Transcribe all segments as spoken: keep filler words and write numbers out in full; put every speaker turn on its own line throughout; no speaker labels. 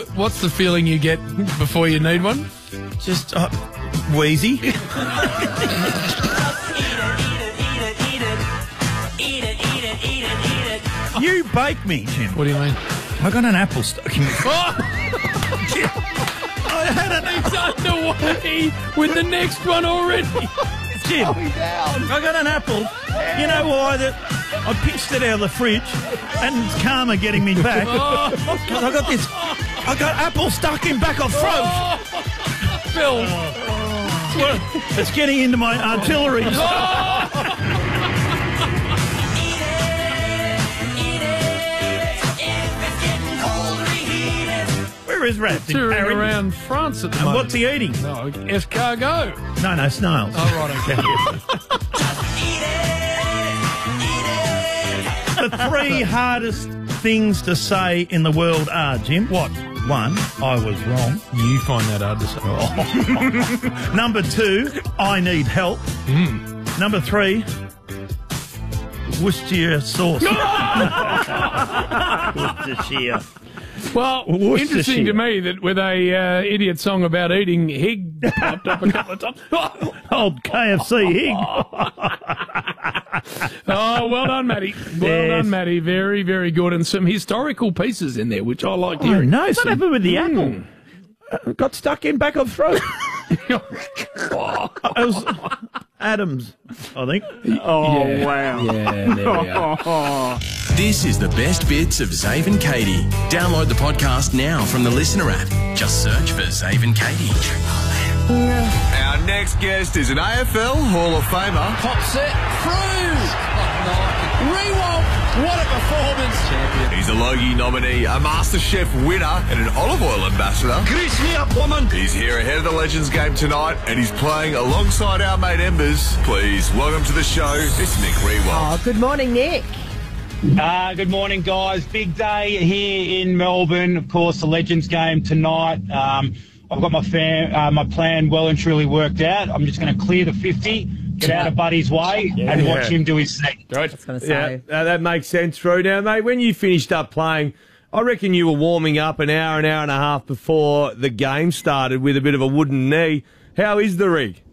What's the feeling you get before you need one?
Just uh, wheezy. You bake me, Jim.
What do you mean?
I got an apple stuck in me.
Oh! I had it underway with the next one already.
Jim, I got an apple. You know why? That I pitched it out of the fridge, and it's karma getting me back. Because I got this. I got apple stuck in back of throat.
Oh, Phil.
Well, it's getting into my arteries. Where is Rat?
Touring around France at the
and
moment.
what's he eating?
No, escargot.
No, no, snails.
Oh, right, okay.
The three hardest things to say in the world are, Jim.
What?
One, I was wrong.
You find that hard to say.
Oh. Number two, I need help.
Mm.
Number three, Worcestershire sauce. Worcestershire.
Well, interesting to me that with a uh, idiot song about eating, Hig popped up a couple of times.
Old K F C Hig.
Oh, well done, Matty. Well
Yes.
done, Matty. Very, very good. And some historical pieces in there, which I liked
Oh,
hearing.
no, what happened with the apple?
Mm.
Uh, got stuck in back of throat. It was Adams, I think.
Oh,
Yeah.
wow.
Yeah, there we are.
This is the best bits of Zave and Katie. Download the podcast now from the Listener app. Just search for Zave and Katie.
Our next guest is an A F L Hall of Famer.
Hot set through. Rewalt. What a performance. Champion.
He's a Logie nominee, a MasterChef winner, and an olive oil ambassador.
Grease me up, woman.
He's here ahead of the Legends game tonight, and he's playing alongside our mate Embers. Please welcome to the show, it's Nick Rewalt.
Oh, good morning, Nick.
Uh, good morning, guys. Big day here in Melbourne. Of course, the Legends game tonight. Um, I've got my fan, uh, my plan well and truly worked out. I'm just going to clear the fifty, get out of Buddy's way,
Yeah.
and watch
Yeah.
him do his thing.
Good.
I was going to say.
Yeah, uh, that makes sense, Drew. Now, mate, when you finished up playing, I reckon you were warming up an hour, an hour and a half before the game started with a bit of a wooden knee. How is the rig?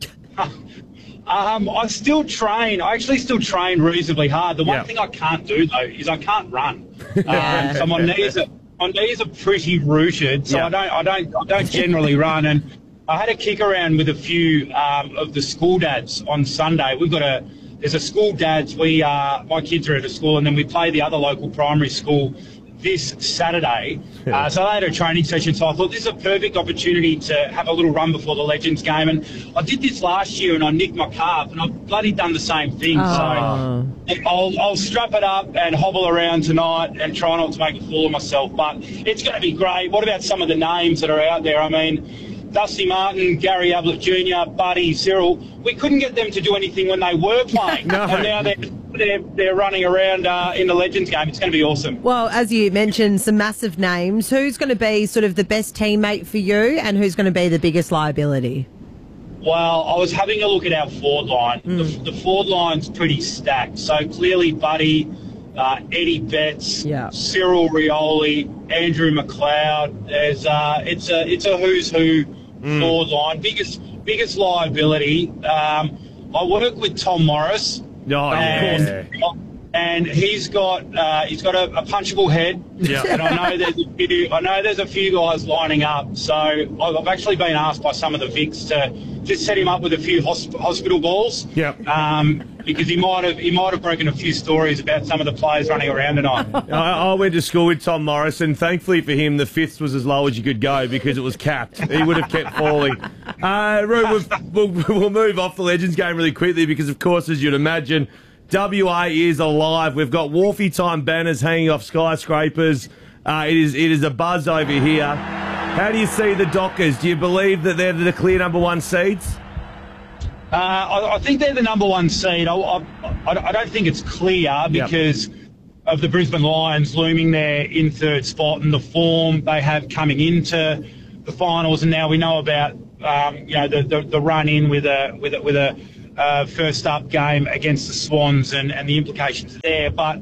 Um, I still train. I actually still train reasonably hard. The one
Yeah.
thing I can't do, though, is I can't run.
Yeah.
Um, so my knees are my knees are pretty rooted. So
Yeah.
I don't I don't I don't generally run. And I had a kick around with a few um, of the school dads on Sunday. We've got a there's a school dads. We uh, my kids are at a school, and then we play the other local primary school this Saturday. Uh, so they had a training session, so I thought this is a perfect opportunity to have a little run before the Legends game. And I did this last year and I nicked my calf, and I've bloody done the same thing.
Oh.
So I'll, I'll strap it up and hobble around tonight and try not to make a fool of myself. But it's going to be great. What about some of the names that are out there? I mean, Dusty Martin, Gary Ablett Junior, Buddy, Cyril. We couldn't get them to do anything when they were playing.
No.
And now they're, they're, they're running around uh, in the Legends game. It's going to be awesome.
Well, as you mentioned, some massive names. Who's going to be sort of the best teammate for you, and who's going to be the biggest liability?
Well, I was having a look at our forward line. The, the forward line's pretty stacked. So clearly, Buddy, uh, Eddie Betts,
Yeah.
Cyril Rioli, Andrew McLeod. There's uh, it's a it's a who's who forward line. Biggest biggest liability. Um, I work with Tom Morris.
Oh,
and, and he's got uh, he's got a, a punchable head.
Yeah.
And I know there's a few I know there's a few guys lining up. So I've I've actually been asked by some of the Vics to just set him up with a few hosp- hospital balls.
Yep.
Um, because he might have he might have broken a few stories about some of the players running around tonight.
I, I went to school with Tom Morris, and thankfully for him, the fifth was as low as you could go because it was capped. He would have kept falling. Uh, Roo, we'll, we'll, we'll move off the Legends game really quickly because, of course, as you'd imagine, W A is alive. We've got Wharfie time banners hanging off skyscrapers. Uh, it is it is a buzz over here. How do you see the Dockers? Do you believe that they're the clear number one seeds?
Uh, I, I think they're the number one seed. I, I, I don't think it's clear because of the Brisbane Lions looming there in third spot and the form they have coming into the finals. And now we know about um, you know the, the, the run in with a with a, with a uh, first up game against the Swans and, and the implications there. But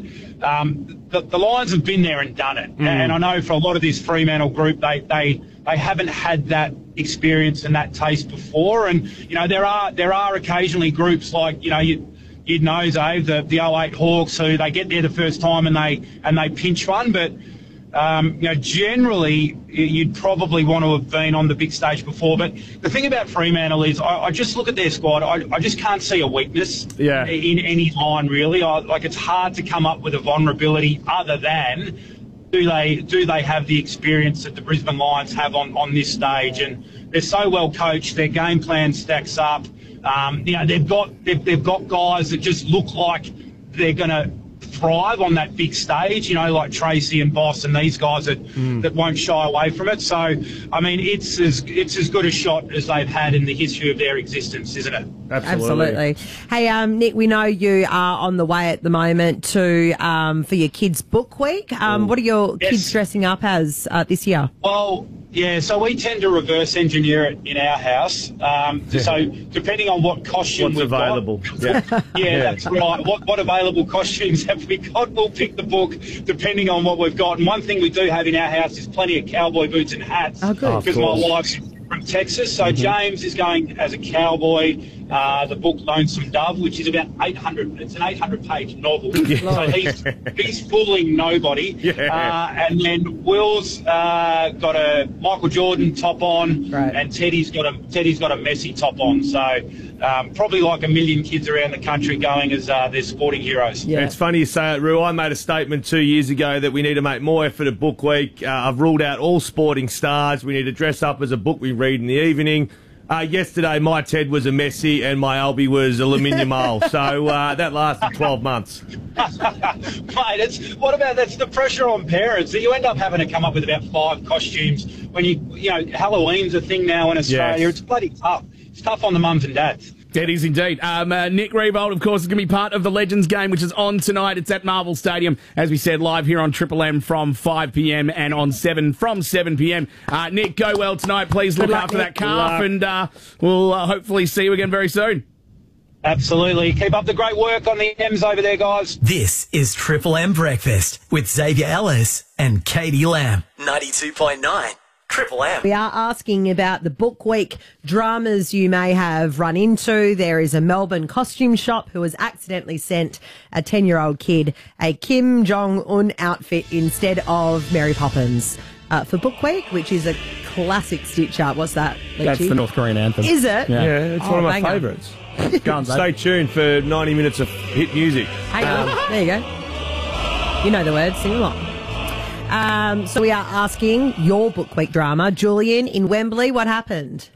um, the, the Lions have been there and done it. Mm. And I know for a lot of this Fremantle group, they, they, they haven't had that experience and that taste before. And, you know, there are there are occasionally groups like, you know, you, you'd know, Dave, the, the oh eight Hawks, who they get there the first time and they and they pinch one. But, um, you know, generally you'd probably want to have been on the big stage before. But the thing about Fremantle is I, I just look at their squad. I, I just can't see a weakness
yeah.
in any line, really. I, like, it's hard to come up with a vulnerability other than do they do they have the experience that the Brisbane Lions have on, on this stage. And they're so well coached. Their game plan stacks up. Um, you know, they've got they've, they've got guys that just look like they're going to thrive on that big stage, you know, like Tracy and Boss and these guys that mm. that won't shy away from it. So, I mean, it's as it's as good a shot as they've had in the history of their existence, isn't it?
Absolutely. Absolutely. Hey, um, Nick, we know you are on the way at the moment to um, for your kids' book week. Um, what are your yes. kids dressing up as uh, this year?
Well, yeah, so we tend to reverse engineer it in our house. Um, yeah. So depending on what costume
What's
we've
available.
got,
yeah.
yeah, yeah, that's right. What, what available costumes have we got? We'll pick the book depending on what we've got. And one thing we do have in our house is plenty of cowboy boots and hats.
Oh, good.
Because
oh,
my wife's from Texas. So mm-hmm. James is going as a cowboy. Uh, the book Lonesome Dove, which is about eight hundred. It's an eight hundred page novel. Yeah. So he's, he's fooling nobody.
Yeah.
Uh, and then Will's uh, got a Michael Jordan top on,
right.
and Teddy's got a Teddy's got a Messi top on. So um, probably like a million kids around the country going as uh, their sporting heroes.
Yeah. It's funny you say it, Roo. I made a statement two years ago that we need to make more effort at Book Week. Uh, I've ruled out all sporting stars. We need to dress up as a book we read in the evening. Uh, yesterday, my Ted was a Messi and my Albie was a Laminha Mole. So uh, that lasted twelve months.
Mate, it's, what about that's the pressure on parents that you end up having to come up with about five costumes when you, you know, Halloween's a thing now in Australia.
Yes.
It's bloody tough. It's tough on the mums and dads.
It is indeed. Um, uh, Nick Riewoldt, of course, is going to be part of the Legends game, which is on tonight. It's at Marvel Stadium, as we said, live here on Triple M from five p m and on seven from seven p m. Uh, Nick, go well tonight. Please look after that calf, and uh, we'll uh, hopefully see you again very soon.
Absolutely. Keep up the great work on the M's over there, guys.
This is Triple M Breakfast with Xavier Ellis and Katie Lamb. ninety-two point nine. Triple M.
We are asking about the book week dramas you may have run into. There is a Melbourne costume shop who has accidentally sent a ten-year-old kid a Kim Jong-un outfit instead of Mary Poppins uh, for book week, which is a classic stitch-up. What's that, Leachy?
That's the North Korean anthem.
Is it?
Yeah,
yeah it's
oh,
one of my
banger.
favourites. Stay tuned for ninety minutes of hit music.
Hey, um, there you go. You know the words. Sing along. Um, so we are asking your book week drama. Julian, in Wembley, what happened?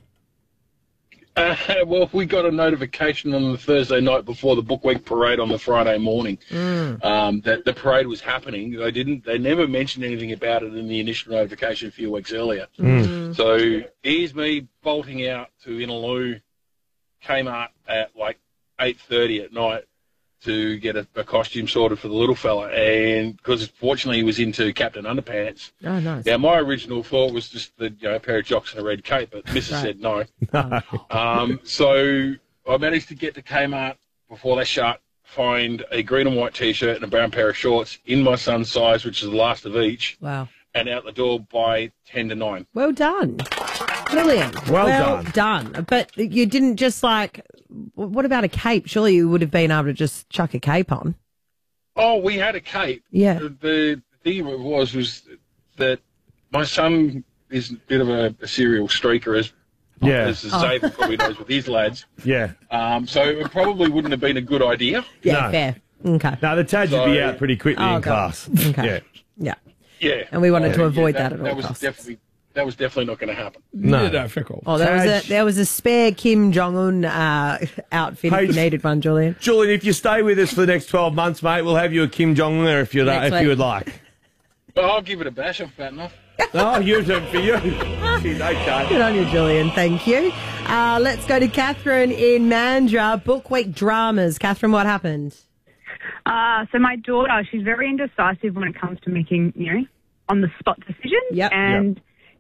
Uh, well, we got a notification on the Thursday night before the book week parade on the Friday morning
mm.
um, that the parade was happening. They didn't. They never mentioned anything about it in the initial notification a few weeks earlier.
Mm.
So here's me bolting out to Inaloo Kmart at like eight thirty at night to get a, a costume sorted for the little fella, and because fortunately he was into Captain Underpants.
Oh, nice.
Now, my original thought was just the, you know, a pair of jocks and a red cape, but Missus
Right.
said no.
No.
Um, so I managed to get to Kmart before they shut, find a green and white T-shirt and a brown pair of shorts in my son's size, which is the last of each,
Wow.
and out the door by ten to nine.
Well done. Brilliant.
Well
well
done.
done. But you didn't just like, what about a cape? Surely you would have been able to just chuck a cape on.
Oh, we had a cape.
Yeah.
The, the thing was, was that my son is a bit of a, a serial streaker, as
Yeah.
as
Oh.
Xavier probably knows with his lads.
Yeah.
Um, so it probably wouldn't have been a good idea.
Yeah,
No.
fair. Okay.
No, the Taj would be
So-
out pretty quickly
Oh,
in
God.
class.
Okay.
Yeah.
Yeah.
Yeah.
And we wanted
Uh,
to avoid
yeah,
that, at all
that was
costs.
definitely that was definitely not going to happen.
No.
No, fickle.
Oh, there was
Taj.
a there was a spare Kim Jong Un uh, outfit
Hey,
if you needed one, Julian.
Julian, if you stay with us for the next twelve months, mate, we'll have you a Kim Jong-un there if, you'd,
Next
if
week.
you would like.
But I'll give it a bash. I'm fat enough.
Oh, you do it for you. Jeez, okay.
Good on you, Julian. Thank you. Uh, let's go to Catherine in Mandurah. Book week dramas. Catherine, what happened?
Uh, so my daughter, she's very indecisive when it comes to making, you know, on-the-spot decisions.
Yep.
And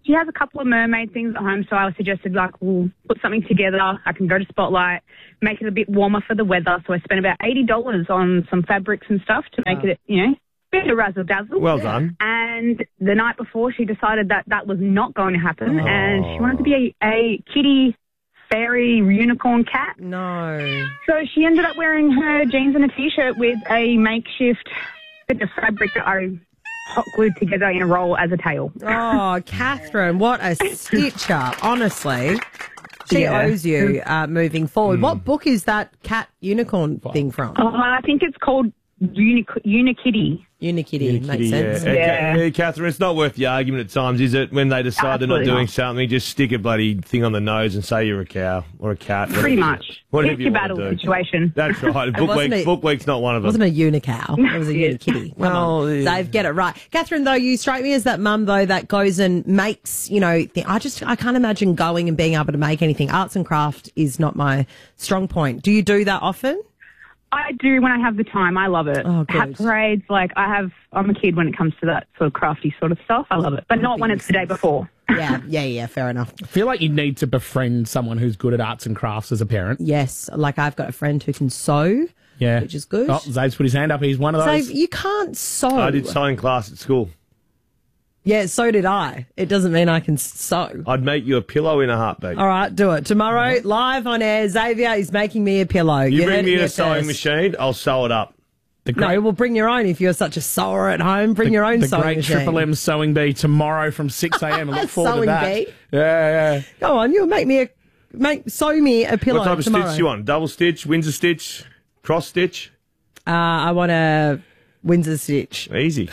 she has a couple of mermaid things at home, so I suggested, like, we'll put something together. I can go to Spotlight, make it a bit warmer for the weather. So I spent about eighty dollars on some fabrics and stuff to make
Oh.
it, you know, bit of razzle-dazzle.
Well done.
And the night before, she decided that that was not going to happen,
Oh.
and she wanted to be a, a kitty fairy unicorn cat.
No.
So she ended up wearing her jeans and a T-shirt with a makeshift bit of fabric that I hot glued together in a roll as a tail.
Oh, Catherine, what a stitch up, honestly. She
Yeah.
owes you uh, moving forward. What book is that cat unicorn thing from?
Oh, I think it's called Uni- Unikitty.
Unikitty, makes sense.
Yeah.
Yeah.
Okay, Catherine, it's not worth the argument at times, is it? When they decide they're not
Absolutely
doing
not.
something, just stick a bloody thing on the nose and say you're a cow or a cat.
Pretty
whatever-
much.
Whatever
It's
you
your
want
battle
to do.
situation.
That's right.
It
Book
wasn't
week,
a-
book week's not one of
It
them.
wasn't a unicow. It was a
Yes.
unikitty. Come
Well,
on.
yeah.
Dave, get it right. Catherine, though, you strike me as that mum, though, that goes and makes, you know, th- I just, I can't imagine going and being able to make anything. Arts and craft is not my strong point. Do you do that often?
I do when I have the time. I love it.
Oh,
Hat
good.
parades, like I have, I'm a kid when it comes to that sort of crafty sort of stuff. I love it. But not when it's the day before.
Yeah, yeah, yeah, fair enough.
I feel like you need to befriend someone who's good at arts and crafts as a parent.
Yes, like I've got a friend who can sew,
Yeah.
which is good.
Oh, Zave's put his hand up. He's one of
So
those.
you can't sew.
I did sewing class at school.
Yeah, so did I. It doesn't mean I can sew.
I'd make you a pillow in a heartbeat.
All right, do it. Tomorrow, live on air, Xavier is making me a pillow.
You
heard
bring
it
me in
here
a sewing
first.
machine, I'll sew it up.
The
No, well, bring your own. If you're such a sewer at home, bring your own
the
sewing
great
machine.
Triple M sewing bee tomorrow from six a.m. I look forward
Sewing
to that.
bee?
Yeah, yeah.
Go on, you'll make me a make sew me a pillow
What type of
tomorrow.
stitch you want? Double stitch, Windsor stitch, cross stitch?
Uh, I want a Windsor stitch.
Easy.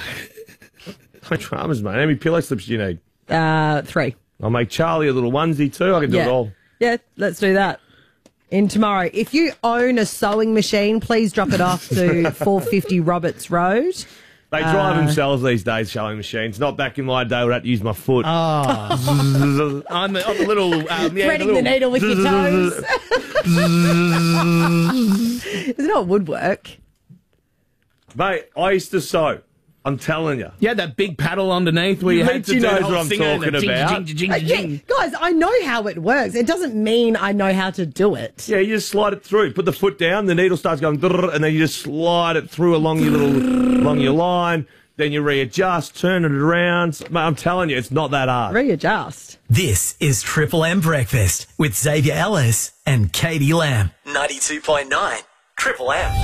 No dramas, mate. How many pillow slips do you need?
Uh, three.
I'll make Charlie a little onesie too. I can do
Yeah.
it all.
Yeah, let's do that. In tomorrow. If you own a sewing machine, please drop it off to four fifty Roberts Road.
They drive
Uh,
themselves these days, sewing machines. Not back in my day where I had to use my foot.
Oh. on, the, on the little... Um, yeah,
Threading the needle with your toes. It's not woodwork.
Mate, I used to sew. I'm telling you.
Yeah, that big paddle underneath where you had to
Mitchie
do the
knows
whole
what I'm
thing and
talking
the jing,
about.
jing, jing,
Uh,
jing,
yeah,
jing.
guys, I know how it works. It doesn't mean I know how to do it.
Yeah, you just slide it through. Put the foot down, the needle starts going, drrr, and then you just slide it through along your little, along your line. Then you readjust, turn it around. Mate, I'm telling you, it's not that hard.
Readjust.
This is Triple M Breakfast with Xavier Ellis and Katie Lamb. ninety-two point nine Triple M.